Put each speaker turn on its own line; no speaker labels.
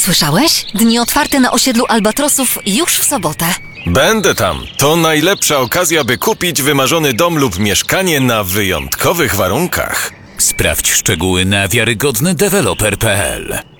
Słyszałeś? Dni otwarte na osiedlu Albatrosów już w sobotę.
Będę tam. To najlepsza okazja, by kupić wymarzony dom lub mieszkanie na wyjątkowych warunkach.
Sprawdź szczegóły na wiarygodnydeweloper.pl.